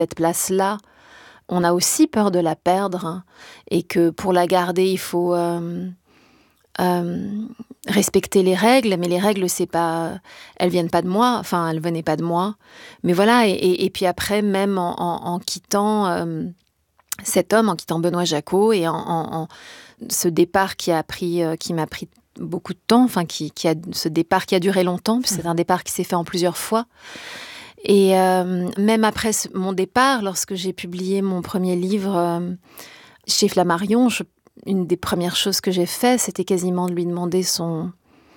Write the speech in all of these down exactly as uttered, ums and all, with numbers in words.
cette place-là, on a aussi peur de la perdre, hein, et que pour la garder, il faut euh, euh, respecter les règles. Mais les règles, c'est pas, elles viennent pas de moi. Enfin, elles venaient pas de moi. Mais voilà. Et, et, et puis après, même en, en, en quittant euh, cet homme, en quittant Benoît Jacot, et en, en, en ce départ qui a pris, euh, qui m'a pris beaucoup de temps. Enfin, qui, qui a ce départ qui a duré longtemps. Puis c'est un départ qui s'est fait en plusieurs fois. Et euh, même après mon départ, lorsque j'ai publié mon premier livre euh, chez Flammarion, je, une des premières choses que j'ai fait, c'était quasiment de lui demander son,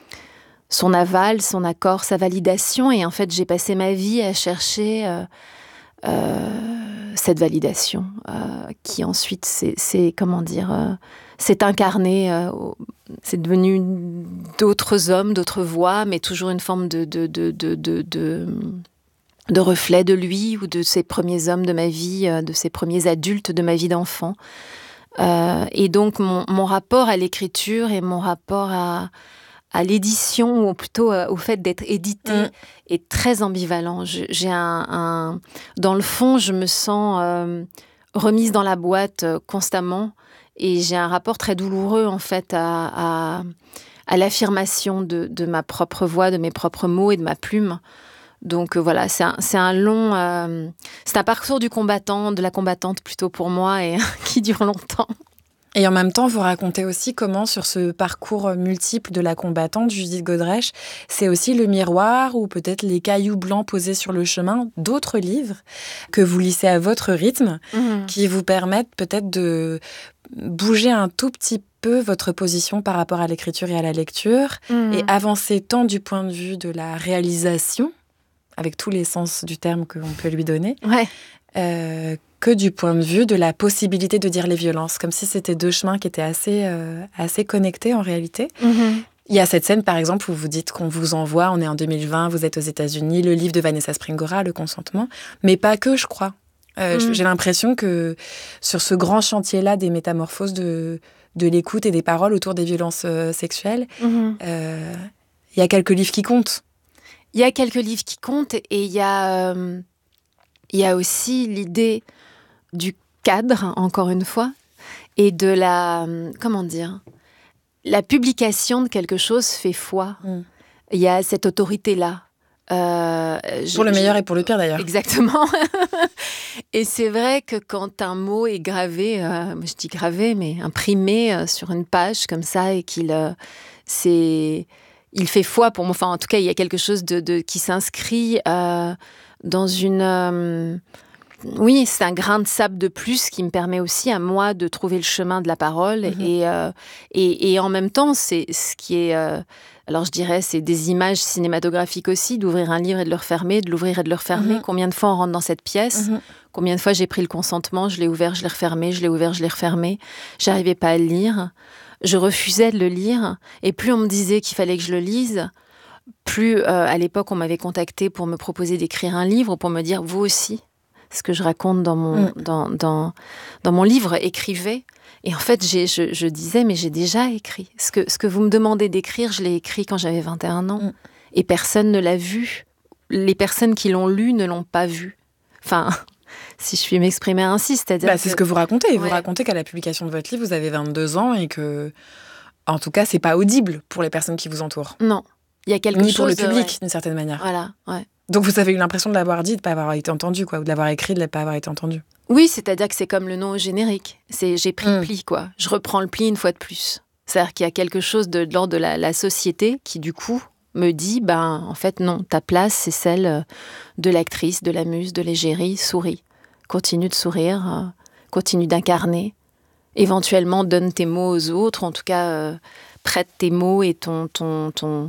son aval, son accord, sa validation. Et en fait, j'ai passé ma vie à chercher euh, euh, cette validation, euh, qui ensuite, c'est, c'est comment dire, euh, s'est incarnée. Euh, c'est devenu d'autres hommes, d'autres voix, mais toujours une forme de... de, de, de, de, de de reflet de lui ou de ces premiers hommes de ma vie, de ces premiers adultes de ma vie d'enfant. Euh, et donc, mon, mon rapport à l'écriture et mon rapport à, à l'édition, ou plutôt euh, au fait d'être édité, mmh. est très ambivalent. Je, j'ai un, un... Dans le fond, je me sens euh, remise dans la boîte euh, constamment, et j'ai un rapport très douloureux, en fait, à, à, à l'affirmation de, de ma propre voix, de mes propres mots et de ma plume. Donc euh, voilà, c'est un, c'est un long... Euh, c'est un parcours du combattant, de la combattante plutôt pour moi, et qui dure longtemps. Et en même temps, vous racontez aussi comment, sur ce parcours multiple de la combattante, Judith Godrèche, c'est aussi le miroir ou peut-être les cailloux blancs posés sur le chemin d'autres livres que vous lissez à votre rythme, mmh. qui vous permettent peut-être de bouger un tout petit peu votre position par rapport à l'écriture et à la lecture, mmh. et avancer tant du point de vue de la réalisation, avec tous les sens du terme qu'on peut lui donner, ouais. euh, que du point de vue de la possibilité de dire les violences, comme si c'était deux chemins qui étaient assez, euh, assez connectés en réalité. Mm-hmm. Il y a cette scène, par exemple, où vous dites qu'on vous envoie, on est en deux mille vingt, vous êtes aux États-Unis, le livre de Vanessa Springora, Le consentement, mais pas que, je crois. Euh, mm. J'ai l'impression que sur ce grand chantier-là des métamorphoses de, de l'écoute et des paroles autour des violences euh, sexuelles, mm-hmm. euh, il y a quelques livres qui comptent. Il y a quelques livres qui comptent, et il y a, euh, il y a aussi l'idée du cadre, encore une fois, et de la, comment dire, la publication de quelque chose fait foi. Mm. Il y a cette autorité-là. Euh, je, pour le meilleur je, et pour le pire, d'ailleurs. Exactement. Et c'est vrai que quand un mot est gravé, euh, je dis gravé, mais imprimé euh, sur une page comme ça, et qu'il... Euh, c'est... Il fait foi pour moi. Enfin, en tout cas, il y a quelque chose de, de qui s'inscrit euh, dans une... Euh, oui, c'est un grain de sable de plus qui me permet aussi à moi de trouver le chemin de la parole. Mm-hmm. Et, euh, et, et en même temps, c'est ce qui est... Euh, alors, je dirais, c'est des images cinématographiques aussi, d'ouvrir un livre et de le refermer, de l'ouvrir et de le refermer. Mm-hmm. Combien de fois on rentre dans cette pièce ? Mm-hmm. Combien de fois j'ai pris le consentement, je l'ai ouvert, je l'ai refermé, je l'ai ouvert, je l'ai refermé. J'arrivais pas à le lire. Je refusais de le lire, et plus on me disait qu'il fallait que je le lise, plus euh, à l'époque on m'avait contacté pour me proposer d'écrire un livre, pour me dire vous aussi, ce que je raconte dans mon, mm. dans, dans, dans mon livre, écrivez. Et en fait j'ai, je, je disais mais j'ai déjà écrit. Ce que, ce que vous me demandez d'écrire, je l'ai écrit quand j'avais vingt et un ans, mm. et personne ne l'a vu. Les personnes qui l'ont lu ne l'ont pas vu. Enfin... Si je puis m'exprimer ainsi, c'est-à-dire bah, que... C'est ce que vous racontez. Ouais. Vous racontez qu'à la publication de votre livre, vous avez vingt-deux ans et que, en tout cas, c'est pas audible pour les personnes qui vous entourent. Non, il y a quelque Ni chose... pour le public, ouais. d'une certaine manière. Voilà, ouais. Donc vous avez eu l'impression de l'avoir dit, de ne pas avoir été entendu, quoi, ou de l'avoir écrit, de ne pas avoir été entendu. Oui, c'est-à-dire que c'est comme le nom au générique. C'est, j'ai pris mm. le pli, quoi. Je reprends le pli une fois de plus. C'est-à-dire qu'il y a quelque chose de, de l'ordre de la, la société qui, du coup, me dit, ben, en fait, non, ta place, c'est celle de l'actrice, de la muse, de l'égérie, souris. Continue de sourire, euh, continue d'incarner. Éventuellement, donne tes mots aux autres. En tout cas, euh, prête tes mots et ton, ton, ton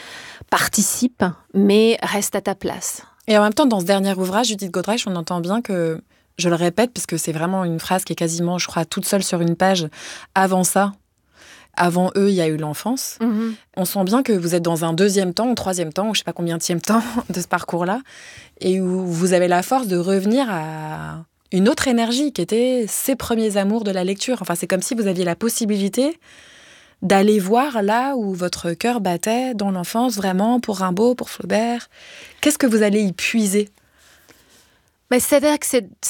participe, mais reste à ta place. Et en même temps, dans ce dernier ouvrage, Judith Godrèche, on entend bien que, je le répète, parce que c'est vraiment une phrase qui est quasiment, je crois, toute seule sur une page. Avant ça, avant eux, il y a eu l'enfance. Mm-hmm. On sent bien que vous êtes dans un deuxième temps, ou troisième temps, ou je ne sais pas combienième temps de ce parcours-là, et où vous avez la force de revenir à une autre énergie qui était ces premiers amours de la lecture. Enfin, c'est comme si vous aviez la possibilité d'aller voir là où votre cœur battait dans l'enfance, vraiment, pour Rimbaud, pour Flaubert. Qu'est-ce que vous allez y puiser ? Mais c'est-à-dire que c'est,